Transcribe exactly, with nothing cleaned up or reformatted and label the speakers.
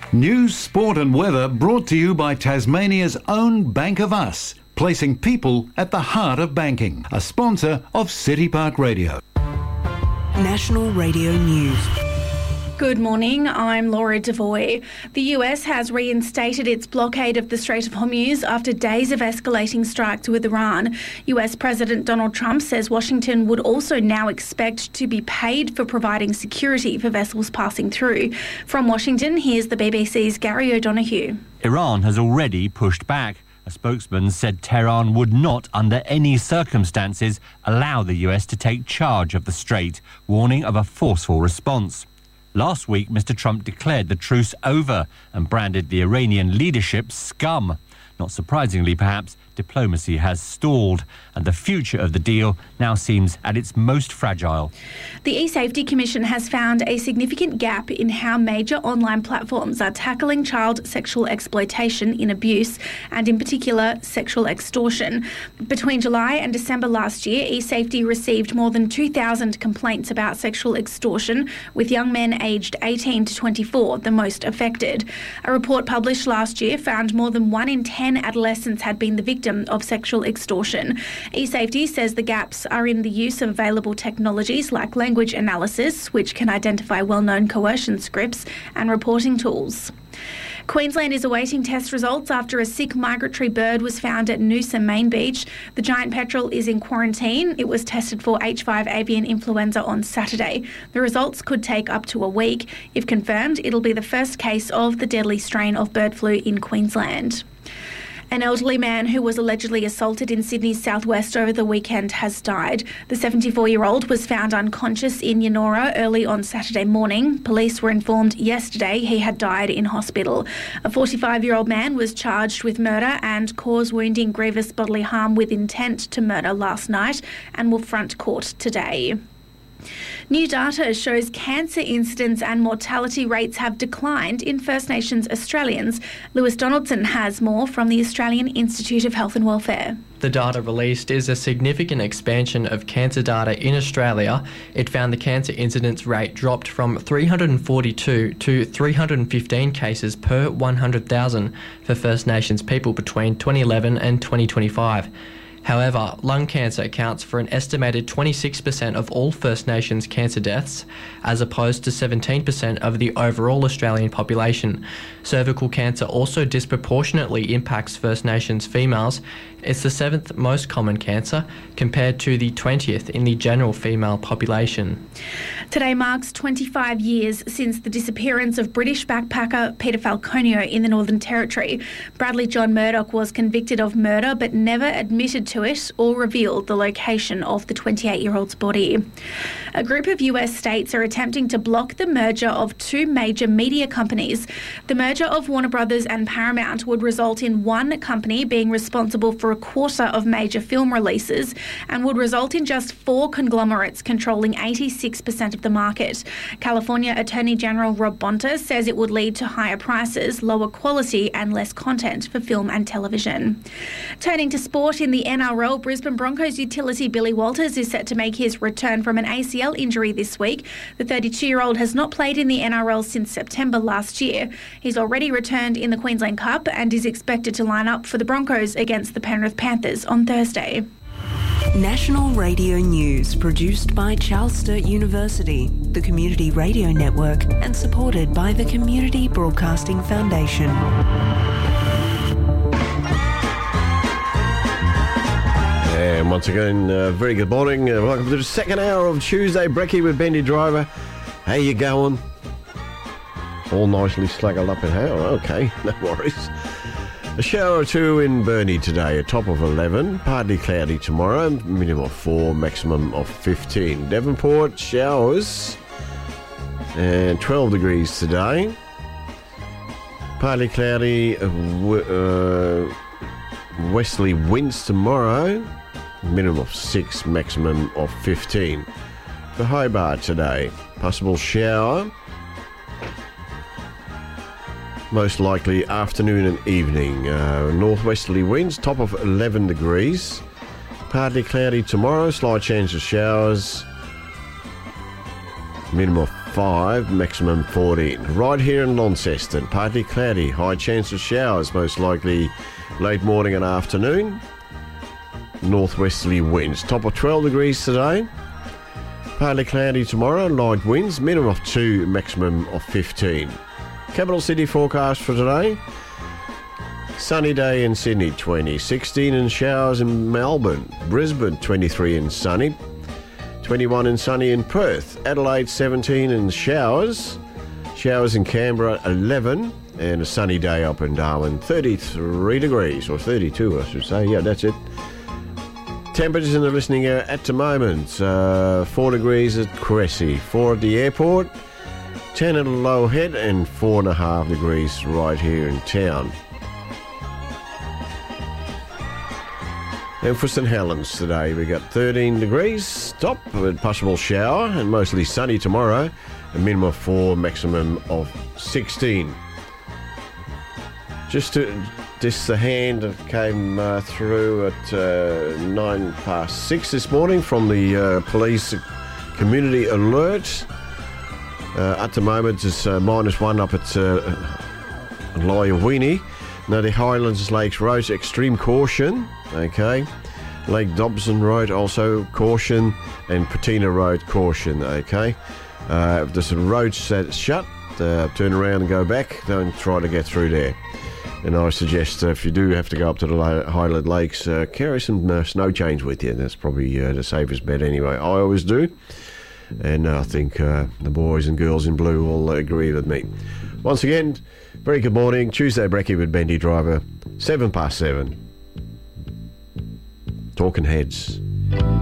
Speaker 1: News, sport and weather brought to you by Tasmania's own Bank of Us, placing people at the heart of banking. A sponsor of City Park Radio.
Speaker 2: National Radio News.
Speaker 3: Good morning, I'm Laura Devoy. The U S has reinstated its blockade of the Strait of Hormuz after days of escalating strikes with Iran. U S President Donald Trump says Washington would also now expect to be paid for providing security for vessels passing through. From Washington, here's the B B C's Gary O'Donoghue.
Speaker 4: Iran has already pushed back. A spokesman said Tehran would not, under any circumstances, allow the U S to take charge of the strait, warning of a forceful response. Last week, Mister Trump declared the truce over and branded the Iranian leadership scum. Not surprisingly, perhaps, diplomacy has stalled, and the future of the deal now seems at its most fragile.
Speaker 3: The eSafety Commission has found a significant gap in how major online platforms are tackling child sexual exploitation in abuse, and in particular, sexual extortion. Between July and December last year, eSafety received more than two thousand complaints about sexual extortion, with young men aged eighteen to twenty-four the most affected. A report published last year found more than one in ten adolescents had been the victim of sexual extortion. eSafety says the gaps are in the use of available technologies like language analysis, which can identify well-known coercion scripts, and reporting tools. Queensland is awaiting test results after a sick migratory bird was found at Noosa Main Beach. The giant petrel is in quarantine. It was tested for H five avian influenza on Saturday. The results could take up to a week. If confirmed, it'll be the first case of the deadly strain of bird flu in Queensland. An elderly man who was allegedly assaulted in Sydney's southwest over the weekend has died. The seventy-four-year-old was found unconscious in Yennora early on Saturday morning. Police were informed yesterday he had died in hospital. A forty-five-year-old man was charged with murder and cause wounding grievous bodily harm with intent to murder last night and will front court today. New data shows cancer incidence and mortality rates have declined in First Nations Australians. Lewis Donaldson has more from the Australian Institute of Health and Welfare.
Speaker 5: The data released is a significant expansion of cancer data in Australia. It found the cancer incidence rate dropped from three hundred forty-two to three hundred fifteen cases per one hundred thousand for First Nations people between twenty eleven and twenty twenty-five. However, lung cancer accounts for an estimated twenty-six percent of all First Nations cancer deaths, as opposed to seventeen percent of the overall Australian population. Cervical cancer also disproportionately impacts First Nations females. It's the seventh most common cancer, compared to the twentieth in the general female population.
Speaker 3: Today marks twenty-five years since the disappearance of British backpacker Peter Falconio in the Northern Territory. Bradley John Murdoch was convicted of murder but never admitted to it or revealed the location of the twenty-eight-year-old's body. A group of U S states are attempting to block the merger of two major media companies. The merger of Warner Brothers and Paramount would result in one company being responsible for a quarter of major film releases and would result in just four conglomerates controlling eighty-six percent of the market. California Attorney General Rob Bonta says it would lead to higher prices, lower quality and less content for film and television. Turning to sport, in the N R L, Brisbane Broncos utility Billy Walters is set to make his return from an A C L injury this week. The thirty-two-year-old has not played in the N R L since September last year. He's already returned in the Queensland Cup and is expected to line up for the Broncos against the Penrith Panthers on Thursday.
Speaker 2: National Radio News, produced by Charles Sturt University, the Community Radio Network, and supported by the Community Broadcasting Foundation.
Speaker 6: And once again, uh, very good morning. Uh, welcome to the second hour of Tuesday Brekkie with Bendy Driver. How you going? All nicely sluggled up in here. Okay, no worries. A shower or two in Burnie today, a top of eleven. Partly cloudy tomorrow, minimum of four, maximum of fifteen. Devonport, showers, and twelve degrees today. Partly cloudy, uh, w- uh, westerly winds tomorrow, minimum of six, maximum of fifteen. For Hobart today, possible shower, most likely afternoon and evening. Uh, northwesterly winds, top of eleven degrees. Partly cloudy tomorrow, slight chance of showers, minimum of five, maximum fourteen. Right here in Launceston, partly cloudy, high chance of showers, most likely late morning and afternoon. Northwesterly winds, top of twelve degrees today. Partly cloudy tomorrow, light winds, minimum of two, maximum of fifteen. Capital City forecast for today. Sunny day in Sydney, twenty. sixteen in showers in Melbourne. Brisbane, twenty-three and sunny. twenty-one and sunny in Perth. Adelaide, seventeen in showers. Showers in Canberra, eleven. And a sunny day up in Darwin, thirty-three degrees, or thirty-two, I should say. Yeah, that's it. Temperatures in the listening area at the moment. Uh, four degrees at Cressy, four at the airport, ten at Low Head, and four and a half degrees right here in town. And for St Helens today, we got thirteen degrees, top with possible shower, and mostly sunny tomorrow. A minimum of four, maximum of sixteen. Just to, this the hand that came uh, through at uh, nine past six this morning from the uh, police community alert. Uh, at the moment, it's uh, minus one up at uh, Lyowini. Now the Highlands Lakes Road, extreme caution. Okay. Lake Dobson Road, also caution, and Patina Road, caution. Okay. Uh, if there's a road set shut, uh, turn around and go back. Don't try to get through there. And I suggest uh, if you do have to go up to the Highland Lakes, uh, carry some uh, snow chains with you. That's probably uh, the safest bet anyway. I always do. And uh, I think uh, the boys and girls in blue will agree with me. Once again, very good morning. Tuesday Brekkie with Bendy Driver, seven past seven. Talking Heads.